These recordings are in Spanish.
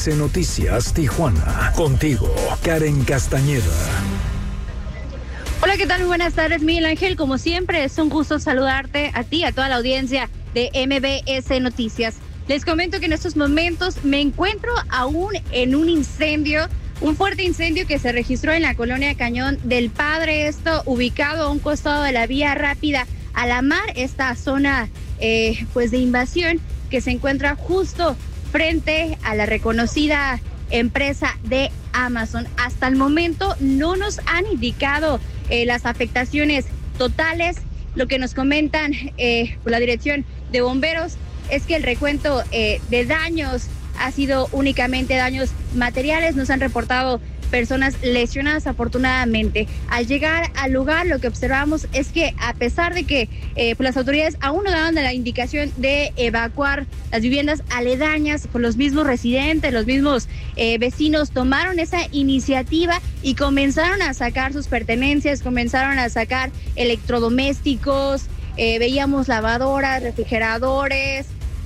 Noticias Tijuana. Contigo, Karen Castañeda. Hola, ¿qué tal? Muy buenas tardes, Miguel Ángel. Como siempre, es un gusto saludarte a ti, a toda la audiencia de MBS Noticias. Les comento que en estos momentos me encuentro aún en un incendio, un fuerte incendio que se registró en la colonia Cañón del Padre, esto ubicado a un costado de la vía rápida a la mar, esta zona pues de invasión que se encuentra justo frente a la reconocida empresa de Amazon. Hasta el momento no nos han indicado las afectaciones totales. Lo que nos comentan por la dirección de bomberos es que el recuento de daños ha sido únicamente daños materiales. Nos han reportado personas lesionadas afortunadamente. Al llegar al lugar, lo que observamos es que a pesar de que pues las autoridades aún no daban la indicación de evacuar las viviendas aledañas, pues los mismos residentes, los mismos vecinos tomaron esa iniciativa y comenzaron a sacar sus pertenencias, comenzaron a sacar electrodomésticos, veíamos lavadoras, refrigeradores,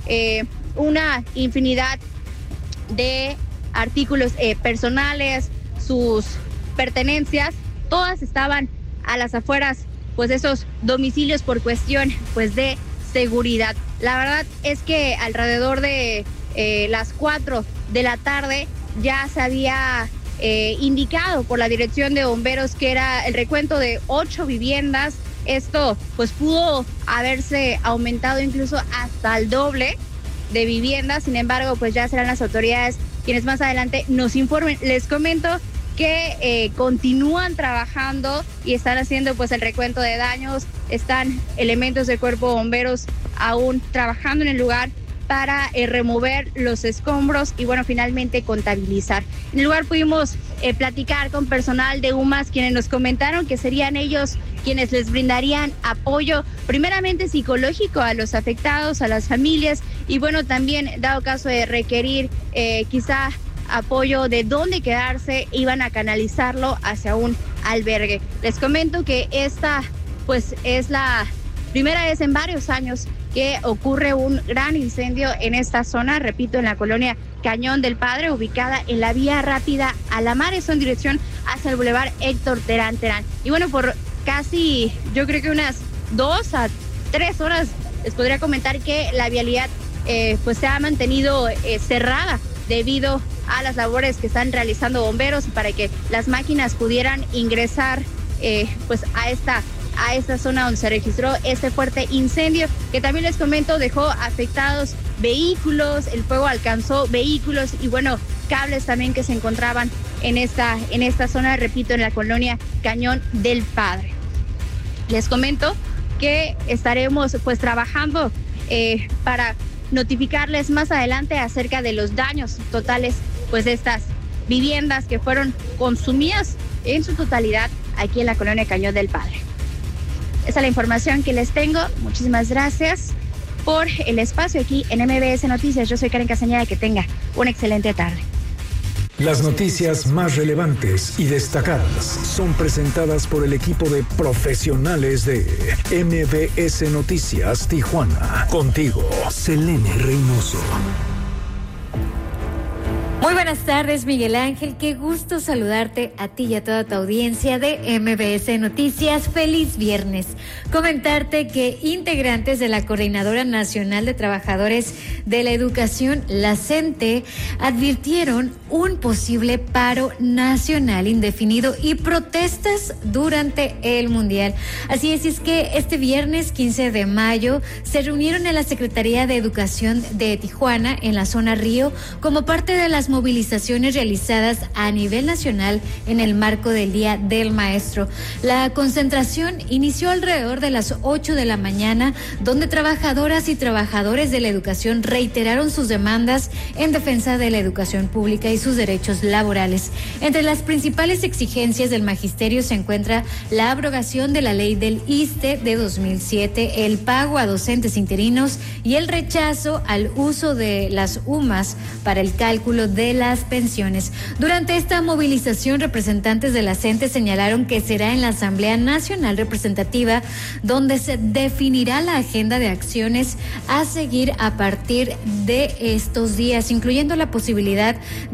una infinidad de artículos personales, sus pertenencias, todas estaban a las afueras pues de esos domicilios por cuestión pues de seguridad. La verdad es que alrededor de las 4 de la tarde ya se había indicado por la dirección de bomberos que era el recuento de 8 viviendas. Esto pues pudo haberse aumentado incluso hasta el doble de viviendas. Sin embargo, pues ya serán las autoridades quienes más adelante nos informen. Les comento que continúan trabajando y están haciendo pues el recuento de daños. Están elementos del cuerpo de bomberos aún trabajando en el lugar para remover los escombros y bueno, finalmente contabilizar. En el lugar pudimos platicar con personal de UMAS, quienes nos comentaron que serían ellos quienes les brindarían apoyo, primeramente psicológico a los afectados, a las familias y bueno, también dado caso de requerir quizá apoyo de dónde quedarse, iban a canalizarlo hacia un albergue. Les comento que esta pues es la primera vez en varios años que ocurre un gran incendio en esta zona, repito, en la colonia Cañón del Padre, ubicada en la vía rápida a la mar, eso en dirección hacia el bulevar Héctor Terán. Y bueno, por casi, yo creo que unas 2 a 3 horas, les podría comentar que la vialidad pues se ha mantenido cerrada debido a las labores que están realizando bomberos y para que las máquinas pudieran ingresar pues a esta zona donde se registró este fuerte incendio, que también les comento dejó afectados vehículos, el fuego alcanzó vehículos y bueno, cables también que se encontraban en esta zona, repito, en la colonia Cañón del Padre. Les comento que estaremos pues trabajando para notificarles más adelante acerca de los daños totales pues de estas viviendas que fueron consumidas en su totalidad aquí en la colonia Cañón del Padre. Esa es la información que les tengo. Muchísimas gracias por el espacio aquí en MBS Noticias. Yo soy Karen Castañeda, que tenga una excelente tarde. Las noticias más relevantes y destacadas son presentadas por el equipo de profesionales de MBS Noticias Tijuana. Contigo, Selene Reynoso. Muy buenas tardes, Miguel Ángel. Qué gusto saludarte a ti y a toda tu audiencia de MBS Noticias. Feliz viernes. Comentarte que integrantes de la Coordinadora Nacional de Trabajadores de la Educación, la CENTE, advirtieron un posible paro nacional indefinido y protestas durante el Mundial. Así es que este viernes 15 de mayo se reunieron en la Secretaría de Educación de Tijuana, en la zona Río, como parte de las movilizaciones realizadas a nivel nacional en el marco del Día del Maestro. La concentración inició alrededor de las 8 de la mañana, donde trabajadoras y trabajadores de la educación reiteraron sus demandas en defensa de la educación pública y sus derechos laborales. Entre las principales exigencias del magisterio se encuentra la abrogación de la ley del ISSSTE de 2007, el pago a docentes interinos y el rechazo al uso de las UMAS para el cálculo de de las pensiones. Durante esta movilización, representantes de la CENTE señalaron que será en la Asamblea Nacional Representativa donde se definirá la agenda de acciones a seguir a partir de estos días, incluyendo la posibilidad